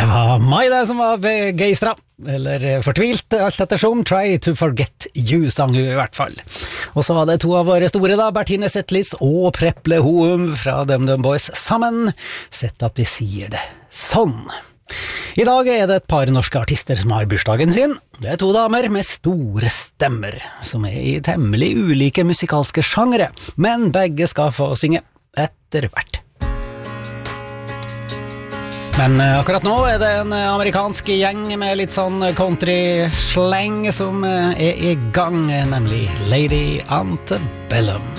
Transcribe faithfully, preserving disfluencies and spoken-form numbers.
var meg det som var begeistra, eller fortvilt, alt ettersom. Try to forget you, sang hun i hvert fall. Og så var det to av våre store da, Bertine Zetlitz og Preple Houm fra DumDum Boys sammen. Sett at vi sier det sånn. I dag er det et par norske artister som har bursdagen sin. Det er to damer med store stemmer, som er i temmelig ulike musikalske sjangere, men begge skal få synge etter hvert. Men akkurat nå er det en amerikansk gjeng med litt sånn country-slang som er i gang, nemlig Lady Antebellum.